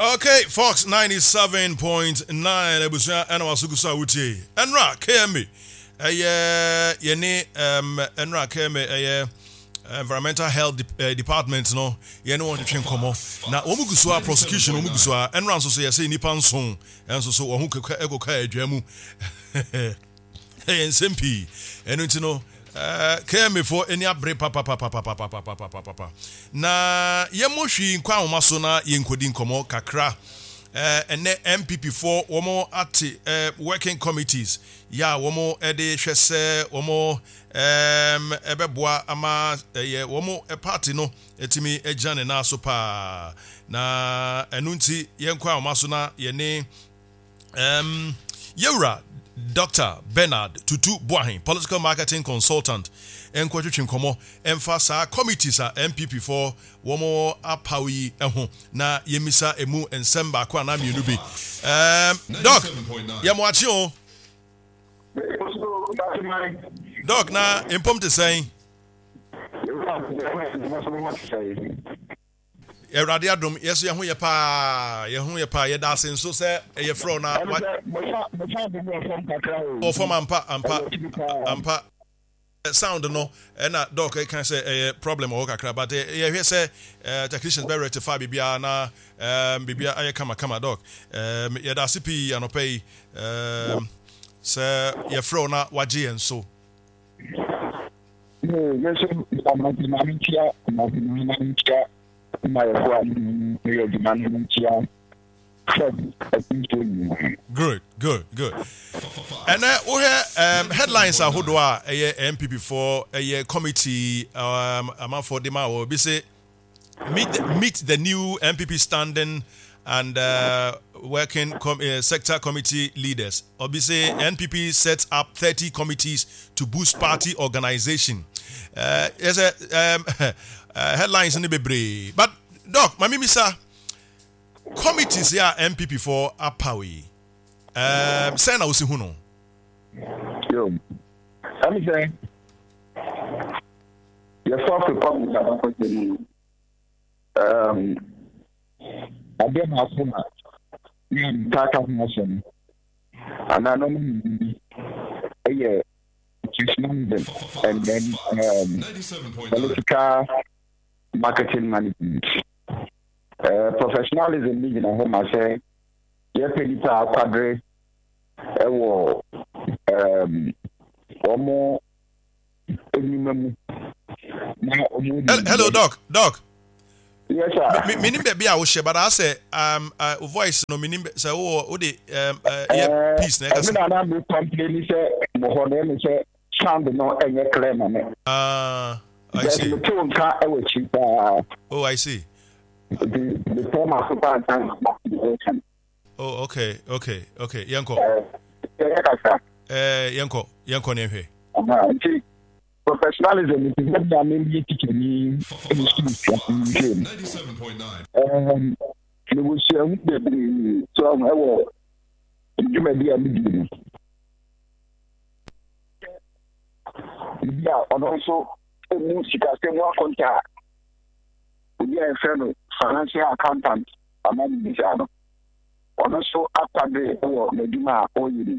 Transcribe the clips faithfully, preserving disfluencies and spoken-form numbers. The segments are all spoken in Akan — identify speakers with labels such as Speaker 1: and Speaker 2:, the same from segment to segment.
Speaker 1: Okay, Fox ninety-seven point nine ebusia ena wasugusa wutie. Enra K M A. Eye yene um Enra K M A eye environmental health de- uh, department no yene won twetwe nkomo. Na omuguso a prosecution omuguso a Enra nso so yese nipa nson enso so wo hu ekoka adwamu. Hey nsempii. Eno ntino Uh, K M A for any abre papa papa papa papa papa papa na yemohwi nkwa ahomaso na yenkodi nkomo kakra eh ene M P P for womo ate uh, working committees ya womo ede hwese womo em ebeboa ama ye womo e party no etimi ejane na so pa na enunti yenkwa ahomaso na ye ne em yewra Doctor Bernard Tutu Boahin, political marketing consultant, and Quachuchin Komo, emphasize committees are M P P for Womo Apawi Eho, na Yemisa Emu and Semba Kwana Munubi. Um, Doc, Yamwacho. Doc, na impomte saying. Erade adom yeso ye ho ye pa ye ho ye pa ye da sen so se ye fro na o form ampa ampa ampa sound no na doc I can say a problem or kakra but ye hear say technicians be rectify bibia na um bibia aye kama kama doc um ye da cp anopai um se ye fro na waje en so
Speaker 2: no yes I'm not here I'm not my one demand
Speaker 1: good good good and then we have um headlines are who do a M P P for a committee um amount for the will be say meet the, meet the new M P P standing and uh, working com- uh, sector committee leaders. Obviously, N P P sets up thirty committees to boost party organization. Uh, there's a um, uh, headlines in the Bebre. But, Doc, my mimisa, committees here M P P for Apawi. Um, Sena Usihuno.
Speaker 2: Yo, I'm saying, your soft republic about the um, I didn't have so much. That of motion. And I don't know, and then um, political marketing management. Uh, professionalism in home, I say, yes, it's a quadre, or um, or more.
Speaker 1: Hello, Doc. Doc.
Speaker 2: Yes, sir.
Speaker 1: Meaning baby, I was share, but I say, um, uh, voice no meaning say, oh, oh, the um, uh, yeah, peace.
Speaker 2: I mean, I'm not complaining. Say, Mohonem say, sound no any claim on it.
Speaker 1: Ah, I see. Oh, I see.
Speaker 2: The the former superintendent.
Speaker 1: Oh, okay, okay, okay. Yanko.
Speaker 2: Eh,
Speaker 1: Yanko, Yanko name.
Speaker 2: Ah, see. Professionalism is what I mean. You teach me.
Speaker 3: ninety-seven point nine.
Speaker 2: Um, we will share with the so I will. You may be a meeting. Yeah, and also music as a more contact. We are a fellow financial accountant among the channel. And also after the war, the Duma Oil.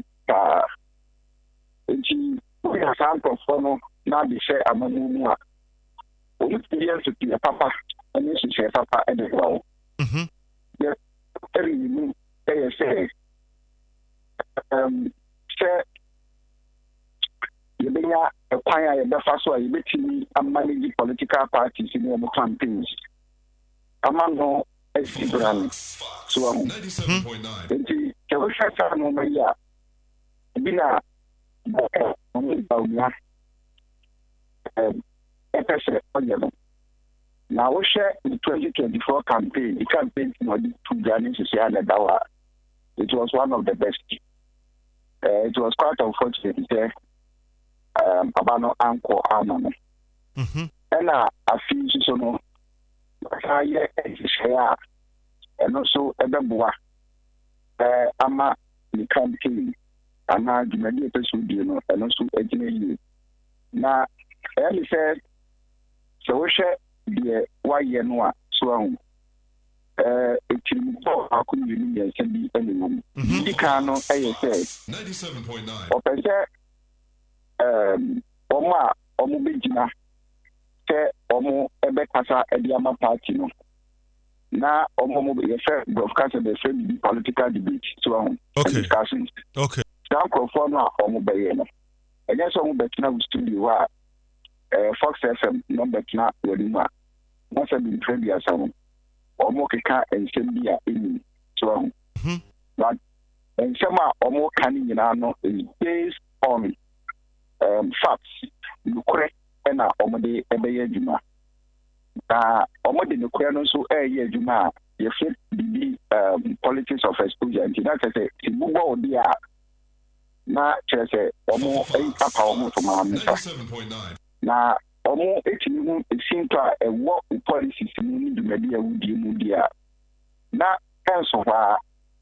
Speaker 2: We have some performance. Now they say I'm a new we experience to be a papa and you say papa and the well.
Speaker 1: Mm-hmm.
Speaker 2: Yes, very new. They say, um, say, you may acquire the first way you meet me and manage political parties in your campaigns. Among no S brand. So, um,
Speaker 3: ninety-seven point nine.
Speaker 2: The Kawasha no Maria. Bina, Um, now we share the twenty twenty-four campaign. The campaign for the two Ghanaians is here. It was one of the best. Uh, it was quite unfortunate. Um, Abano Anko Amano. And I feel so no. I share and also Ebemboa. Uh, Ama the campaign. Ama the mediators will be no, and also engineering. Now. Early said, so we share the why you know so uh it's in baako mmienu yɛnsa bi animum di kan no ɛyɛ sɛ
Speaker 3: ninety-seven point nine
Speaker 2: ɔpɛ sɛ ɛɛm ɔmo a ɔmo bɛgyina sɛ ɔmo ɛbɛkasa ɛde ama party no na ɔmo mo yɛfɛ broadcast the same political debate so on
Speaker 1: okay.
Speaker 2: discussions
Speaker 1: okay
Speaker 2: saa nkurɔfoɔ no a ɔmo bɛyɛ no ɛnyɛ sɛ ɔmo bɛtena studio a ɛɛ Fox F M no bɛtena wɔde mu a na sɛ bi mpɛ bi asa no ɔmo keka nsɛm bi a ɛni so on but nsɛm a ɔmo ka ne nyinaa no is based on um, facts nokorɛ ɛna ɔmo de ɛbɛyɛ adwuma na ɔmo de nokorɛ no nso ɛyɛ adwuma a yɛfɛ bibi um, politics of exposure nti na kyerɛ sɛ sibubɔ ɔde a na kyerɛ sɛ ɔmo ɛyi apa ɔmo to maa mi sa na ɔmo etimi ho esinto a ɛwɔ policies mu ne dwumadi a wudie mu di a na ɛnso hɔ a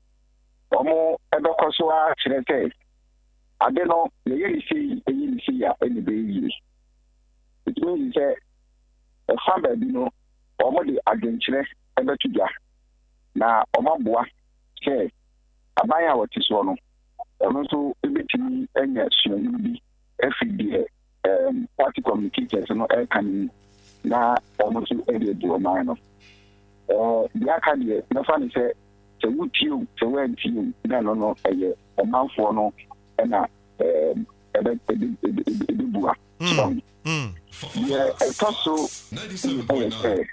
Speaker 2: ɔmo ɛbɛkɔ so a kyerɛ sɛ ade no yɛyɛ ne sei ɛyɛ ne sei a ɛne bɛyɛ yie etimi sɛ ɛfa baabi no ɔmo de adwenkyerɛ ɛbɛto dwa na ɔmo aboa sɛ aban a wɔte soɔ no ɔno nso ebetumi anya suahu bi ɛfiri deɛ um, party communicators no ɛka ne na ɔmo nso ɛde adi ɔman no ɛɛ deɛ aka deɛ nafa ne sɛ sɛ wotie sɛ woantie na ɛno no ɛyɛ ɔmanfoɔ no ɛna ɛɛm ɛbɛ ɛbɛbua deɛ ɛtɔ so ɛyɛ sɛ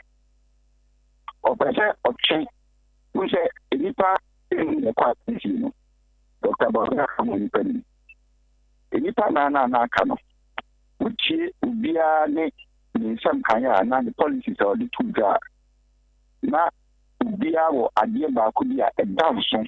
Speaker 2: ɔpɛ sɛ ɔtwe wo sɛ nnipa ɛnu ne kɔ atesi no Doctor Barbara Nipa ni nipa na na na aka no wotie obiara ne ne nsɛm kan a na ne policies a ɔde to dwa na obiara wɔ adeɛ baako bi a ɛda so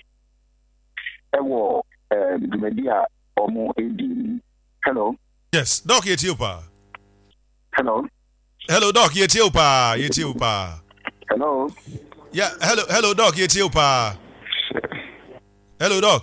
Speaker 2: ɛwɔ ɛɛ dwumadi a ɔmo edi. Hello.
Speaker 1: Yes, Doc Ethiopia.
Speaker 2: Hello.
Speaker 1: Hello, Doc Ethiopia. Ethiopia.
Speaker 2: Hello.
Speaker 1: Yeah, hello, hello, Doc Ethiopia. Hello, Doc.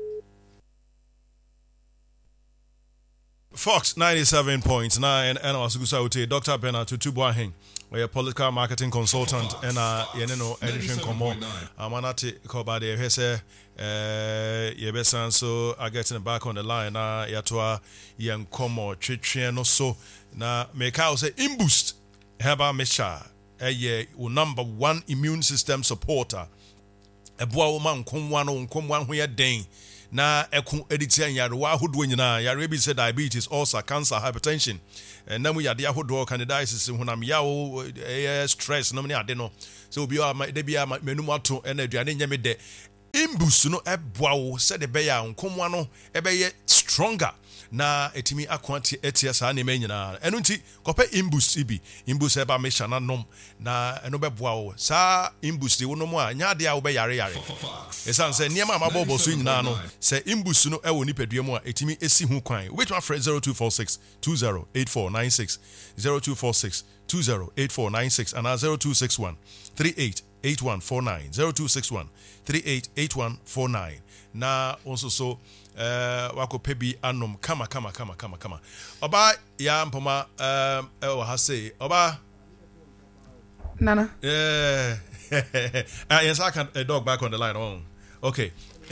Speaker 1: Fox ninety-seven point nine and also Gusauti, Doctor Bena Tutubuahin, a political marketing consultant, and a Yeneno edition Komo, Amanati Kobade Hesse, Yebesan. So I get in back on the line now, Yatua Yan Komo, Chichiano so na make out say imboost Heba Mesha, a ye number one immune system supporter, a boa woman, come one, come one where dane. Na eku editia yarewa ahodo nyina yare bi say diabetes, ulcer, cancer, hypertension and na mu yade ahodo candidiasis hunam yawo eh stress no me ade no so obi o de bia menum ato na aduane nyame de imbus no eboa wo se de be ya nkomwa no ebeye stronger na etimi akwante etia sa na me nyina eno nti kope imbus ibi imbus eba me shana nom na eno beboa wo sa imbus de wo no mu a nya de a wo be yare yare esan se niam amabobo so nyina no se imbus no ewo nipadua mu a etimi esi hu kwan which one friend zero two four six two zero eight four nine six zero two four six two zero eight four nine six and zero two six one three eight eight one four nine zero two six one three eight eight one four nine na also so Uh, wako pebi anom kama kama kama kama kama oba ya mpoma um ewo ha say oba
Speaker 4: nana
Speaker 1: yeah uh, yes I can a dog back on the line on okay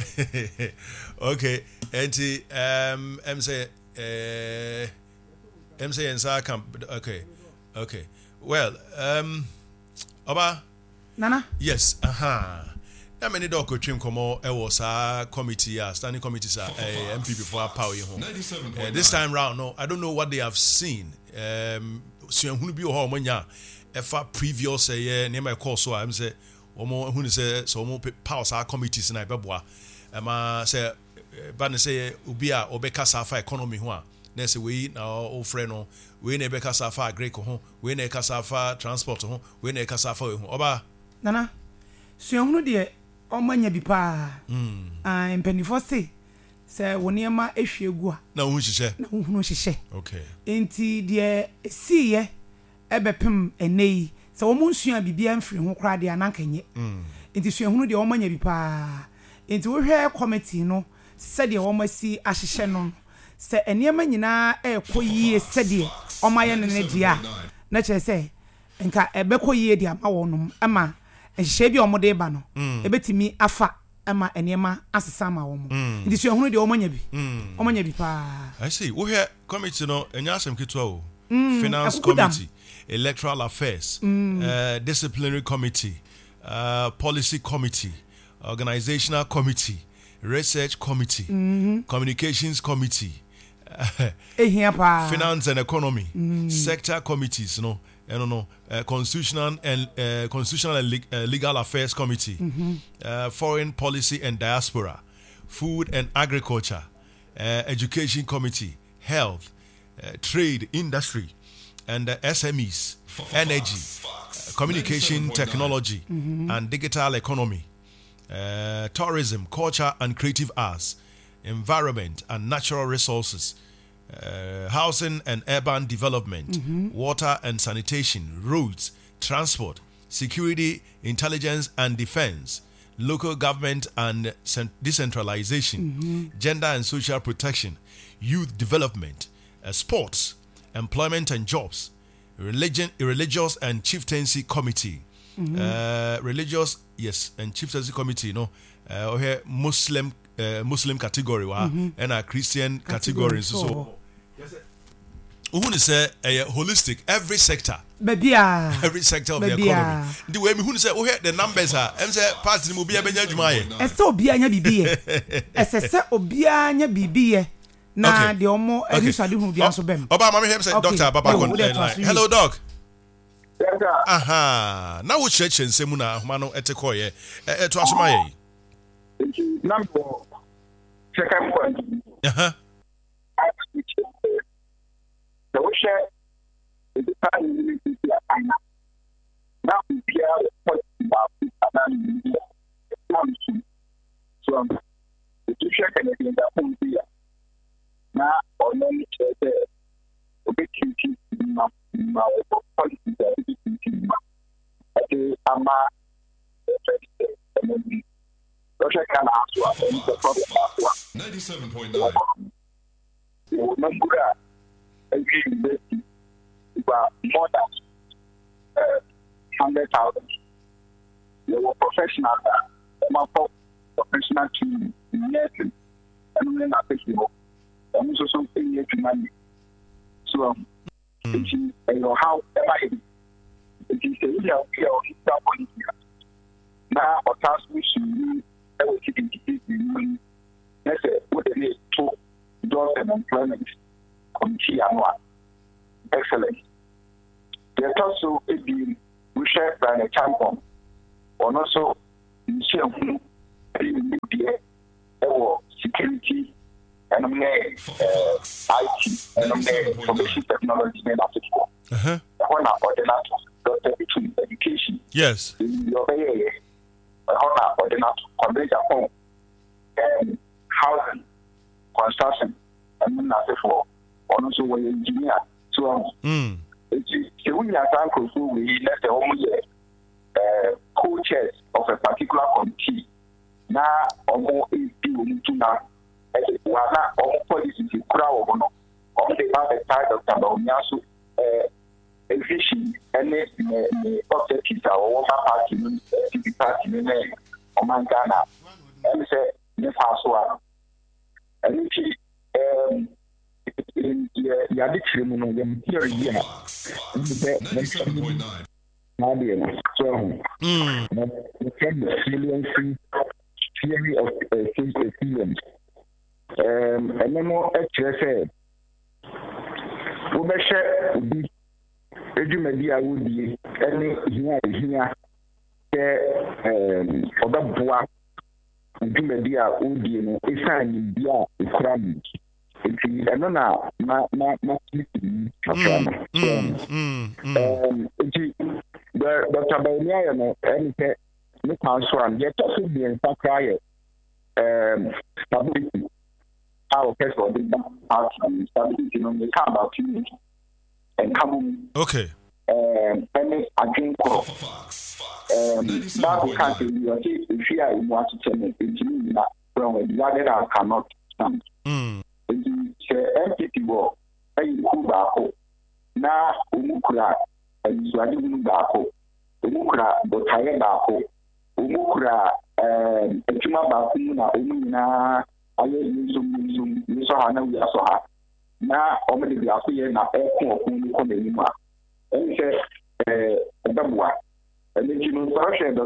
Speaker 1: okay and um em say uh em say yes I can okay okay well um oba
Speaker 4: nana
Speaker 1: yes aha uh-huh. How many dog could trim come out? Was a committee, a standing committee, a M P before power home. Uh, this time round, no, I don't know what they have seen. Um, so who be home when ya? If a previous year, name I call so I'm say, or who say so more powers our committees and I beboa. Um, say, but say ubia obeka safa economy hoa. Nese we now old friend no, we ne beka safa greco home, we ne kasafa transport home, we ne kasafa home. Oba
Speaker 4: nana, so you know dear. Omanya bi pa mm ah mpanifo se se woniema ehwe egu a
Speaker 1: na hu hihye
Speaker 4: na hu hu hihye
Speaker 1: okay
Speaker 4: enti de siye ebepem enei se wo munsua bibia mfiri ho kra de anankanye mm enti so ehunu de omanya bi pa enti wo hwe committee no se de wo masi ahihye no se eniema nyina ekoyie se de omaye ne ne dia na kire se nka ebekɔyie de ama wonum ama ehye bi omo de ba no ebetimi afa ama enema asesa ma wo mo ndi so ehunu de omo nya bi omo nya bi pa
Speaker 1: I see we here committee no enya asem kitwa o finance committee electoral affairs uh, disciplinary committee uh, policy committee organizational committee research committee mm-hmm. communications committee finance and economy mm. sector committees no you know uh, constitutional and uh, constitutional and le- uh, legal affairs committee mm-hmm. uh, foreign policy and diaspora food and agriculture uh, education committee health uh, trade industry and uh, S M Es energy uh, communication technology mm-hmm. and digital economy uh, tourism culture and creative arts environment and natural resources Uh, housing and urban development, mm-hmm. water and sanitation, roads, transport, security, intelligence and defense, local government and cent- decentralization, mm-hmm. gender and social protection, youth development, uh, sports, employment and jobs, religion, religious and chieftaincy committee, mm-hmm. uh, religious, yes, and chieftaincy committee, you know, uh, here Muslim uh, Muslim category mm-hmm. and a Christian category. category. So, so who say a holistic every sector
Speaker 4: baby
Speaker 1: every sector of Baby the economy the way me who say oh the numbers are em say part ni mo bia benya dwuma ye e say
Speaker 4: obi anya bibi ye e say say obi anya bibi ye na de omo erisade hu bia so bem
Speaker 1: oba ma me hear say doctor baba kon hello doc aha na wo church nsemu na ahoma no eteko ye e to asoma ye
Speaker 2: number second point
Speaker 1: aha
Speaker 2: the wish is the time you need to now we are about so the two share can be that point here now on the the big team now now policy that is team okay ama Russia can answer the problem
Speaker 1: ninety-seven point nine
Speaker 2: number university about more than uh, hundred thousand. They were professional, uh, professional team in nursing, and then I think you know, and also something here to money. So, um, mm. you know how am I? It is a real point here. Now, our task we should I will keep in let's say what they need to do an employment. Committee annual. Excellent. There's also a deal we share by a champion. And also, in sharing the security and uh, I T and information technology and application.
Speaker 1: Uh-huh.
Speaker 2: One ordinator, doctor between education.
Speaker 1: Yes.
Speaker 2: Your way, one ordinator, college at home, and housing, construction, and nothing for. Also, we engineer. So,
Speaker 1: mm.
Speaker 2: it's we are thankful for we let the home uh, co-chairs of a particular committee. Now, almost eight people to now. As it was not all policies in crowd or no. On the other side of Tabauniasu, a vision and the objectives are all party, the party, or Mangana. And say, the house one. And if um, in the Yadikrim, here again, ninety-seven point nine. So, the resiliency theory of resilience. Um, and then more actually, we share the media would be any here, here, um, for the bois, media would be a sign in the economy. I don't know, not not not sleeping. Um, Doctor Baunia, you know, and look how strong. Yet also be in fact quiet. Um, stability. Our first of all, stability on the car about you and come.
Speaker 1: Okay.
Speaker 2: Um, and I think um, that can't be your if you are want to tell me that from what I cannot stand.
Speaker 1: Mm.
Speaker 2: M P P wo ayi ku baako na omu kura ayi ade mu baako ɔmu kura botaeɛ baako ɔmu kura atwuma baako mu na ɔmu nyinaa ayɛ nsom nsom nsɔ ha na wia sɔ ha na ɔmo de biako yɛ na ɛko ɔko no kɔ n'anim a ɛne sɛ ɛbɛboa ɛno nti no sɔrɔhwɛ